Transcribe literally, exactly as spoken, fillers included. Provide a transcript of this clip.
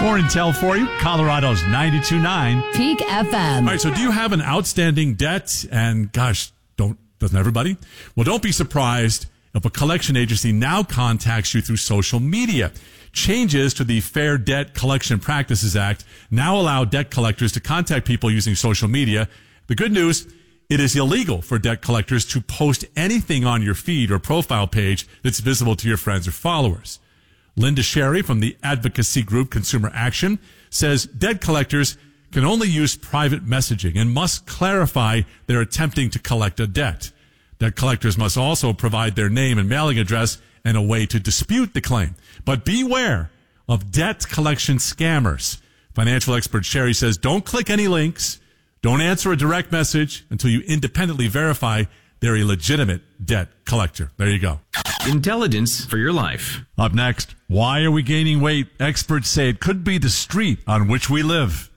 more intel for you. Colorado's ninety-two point nine Peak F M. All right, so do you have an outstanding debt? And gosh, don't doesn't everybody? Well, don't be surprised if a collection agency now contacts you through social media. Changes to the Fair Debt Collection Practices Act now allow debt collectors to contact people using social media. The good news, it is illegal for debt collectors to post anything on your feed or profile page that's visible to your friends or followers. Linda Sherry from the advocacy group Consumer Action says debt collectors can only use private messaging and must clarify they're attempting to collect a debt. Debt collectors must also provide their name and mailing address and a way to dispute the claim. But beware of debt collection scammers. Financial expert Sherry says don't click any links, don't answer a direct message until you independently verify they're a legitimate debt collector. There you go. Intelligence for your life. Up next, why are we gaining weight? Experts say it could be the street on which we live.